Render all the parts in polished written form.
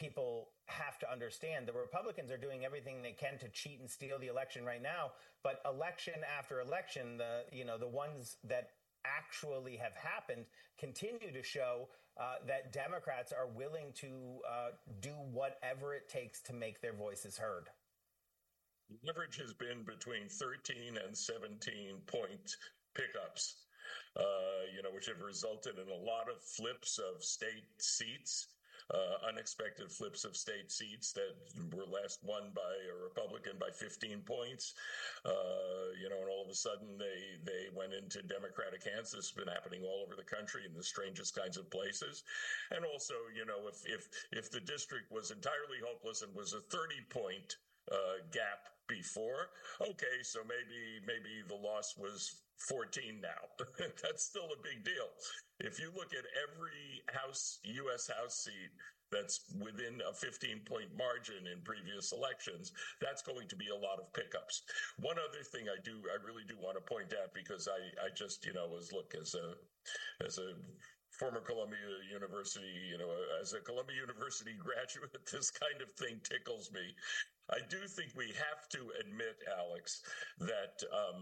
people have to understand. The Republicans are doing everything they can to cheat and steal the election right now. But election after election, the ones that actually have happened continue to show that Democrats are willing to do whatever it takes to make their voices heard. The average has been between 13 and 17 point pickups, which have resulted in a lot of flips of state seats, unexpected flips of state seats that were last won by a Republican by 15 points. And all of a sudden they went into Democratic hands. This has been happening all over the country in the strangest kinds of places. And also, if the district was entirely hopeless and was a 30-point gap before, okay, so maybe the loss was 14 now. That's still a big deal. If you look at every U.S. House seat that's within a 15-point margin in previous elections, that's going to be a lot of pickups. One other thing I really do want to point out, because I just, as a former Columbia University, as a Columbia University graduate, this kind of thing tickles me. I do think we have to admit, Alex, that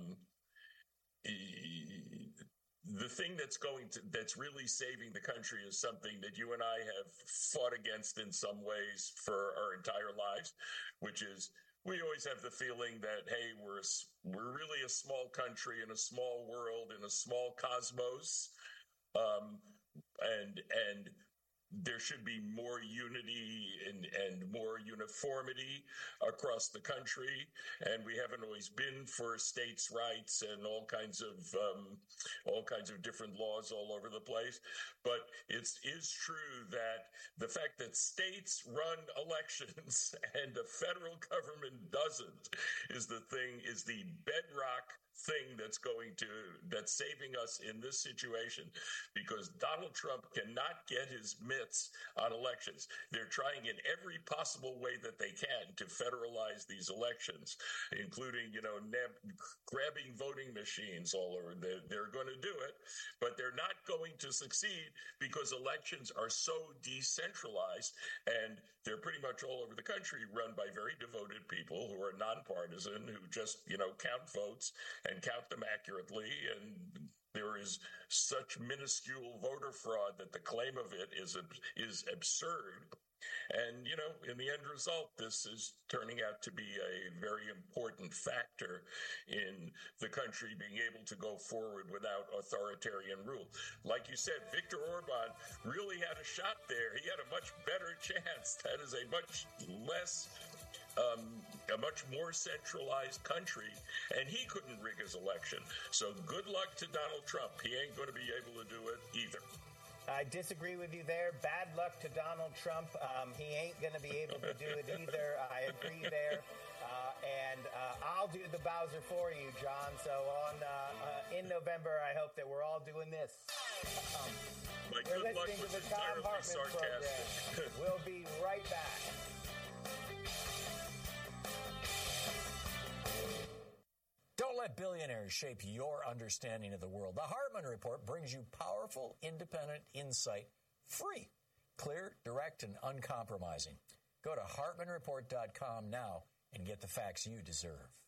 the thing that's really saving the country is something that you and I have fought against in some ways for our entire lives, which is we always have the feeling that, hey, we're really a small country in a small world, in a small cosmos, and there should be more unity and more uniformity across the country. And we haven't always been for states' rights and all kinds of different laws all over the place. But it is true that the fact that states run elections and the federal government doesn't is the bedrock thing that's saving us in this situation, because Donald Trump cannot get his mitts on elections. They're trying in every possible way that they can to federalize these elections, including, grabbing voting machines all over. They're going to do it, but they're not going to succeed because elections are so decentralized, and they're pretty much all over the country run by very devoted people who are nonpartisan, who just, count votes and count them accurately. And there is such minuscule voter fraud that the claim of it is absurd. And, in the end result, this is turning out to be a very important factor in the country being able to go forward without authoritarian rule. Like you said, Viktor Orban really had a shot there. He had a much better chance. That is a much more centralized country, and he couldn't rig his election. So good luck to Donald Trump. He ain't going to be able to do it either. I disagree with you there. Bad luck to Donald Trump. He ain't going to be able to do it either. I agree there. And I'll do the Bowser for you, John. So in November, I hope that we're all doing this. You're listening to the Thom Hartmann program. We'll be right back. Don't let billionaires shape your understanding of the world. The Hartmann Report brings you powerful, independent insight, free, clear, direct, and uncompromising. Go to HartmannReport.com now and get the facts you deserve.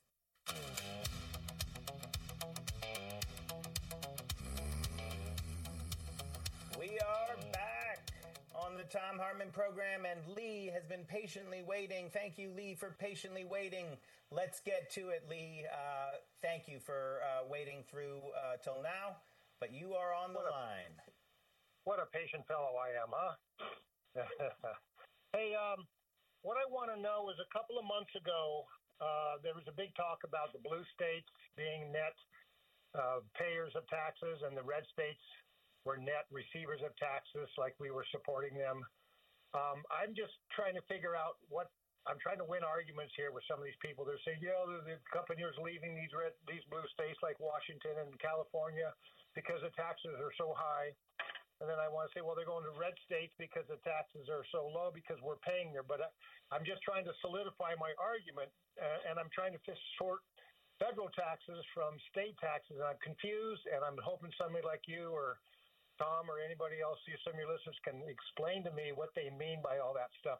We are back on the Thom Hartmann program, and Lee has been patiently waiting. Thank you, Lee, for patiently waiting. Let's get to it, Lee. Thank you for waiting through till now, but you are on the line. What a patient fellow I am, huh? Hey, what I want to know is, a couple of months ago, there was a big talk about the blue states being net payers of taxes, and the red states were net receivers of taxes, like we were supporting them. I'm just trying to figure out I'm trying to win arguments here with some of these people. They're saying, the companies are leaving these blue states like Washington and California because the taxes are so high. And then I want to say, well, they're going to red states because the taxes are so low because we're paying there. But I'm just trying to solidify my argument, and I'm trying to sort federal taxes from state taxes. And I'm confused, and I'm hoping somebody like you or Tom or anybody else, some of your listeners, can explain to me what they mean by all that stuff.